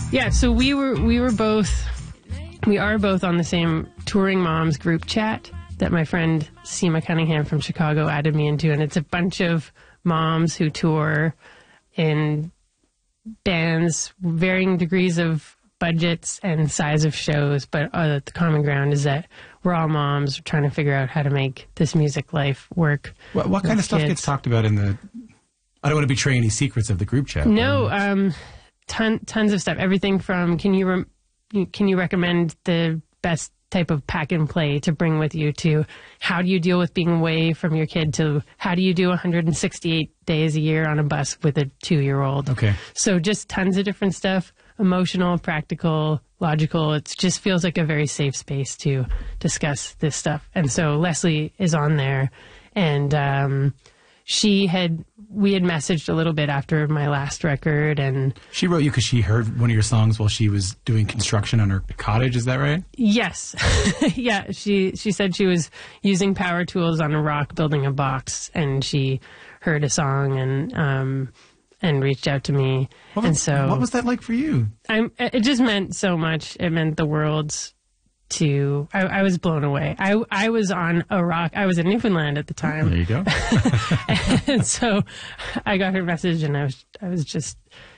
Yeah, so we are both on the same Touring Moms group chat that my friend Seema Cunningham from Chicago added me into, and it's a bunch of moms who tour in bands, varying degrees of budgets and size of shows, but the common ground is that we're all moms trying to figure out how to make this music life work. What kind of stuff gets talked about in the... I don't want to betray any secrets of the group chat. No, tons of stuff. Everything from can you recommend the best type of pack and play to bring with you, to how do you deal with being away from your kid, to how do you do 168 days a year on a bus with a 2-year-old. Okay. So just tons of different stuff, emotional, practical, logical. It just feels like a very safe space to discuss this stuff. And so Leslie is on there, and we had messaged a little bit after my last record, and she wrote you because she heard one of your songs while she was doing construction on her cottage. Is that right? Yes. Yeah. She said she was using power tools on a rock building a box, and she heard a song and reached out to me. What was that like for you? It just meant so much. It meant the world. I was blown away. I was on a rock. I was in Newfoundland at the time. There you go. And so I got her message, and I was just,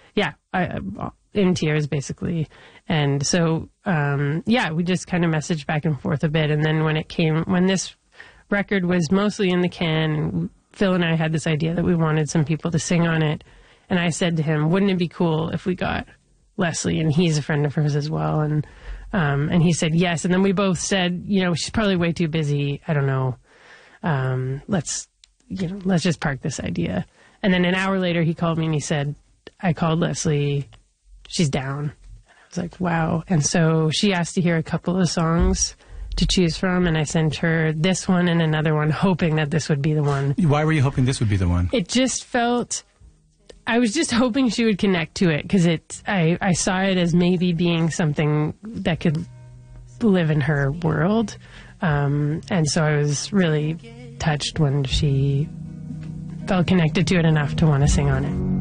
in tears basically. And so, we just kind of messaged back and forth a bit. And then when this record was mostly in the can, Phil and I had this idea that we wanted some people to sing on it. And I said to him, wouldn't it be cool if we got Leslie? And he's a friend of hers as well. And he said yes. And then we both said, she's probably way too busy. I don't know. Let's just park this idea. And then an hour later, he called me and he said, I called Leslie. She's down. And I was like, wow. And so she asked to hear a couple of songs to choose from. And I sent her this one and another one, hoping that this would be the one. Why were you hoping this would be the one? It just felt... I was just hoping she would connect to it, because I saw it as maybe being something that could live in her world. And so I was really touched when she felt connected to it enough to want to sing on it.